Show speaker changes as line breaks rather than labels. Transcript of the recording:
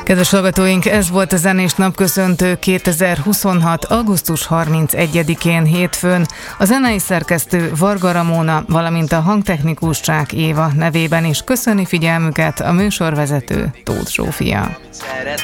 Kedves hallgatóink, ez volt a Zenés Napköszöntő 2026. augusztus 31-én hétfőn. A zenei szerkesztő Varga Ramóna, valamint a hangtechnikus Csák Éva nevében is köszöni figyelmüket a műsorvezető Tóth Zsófia.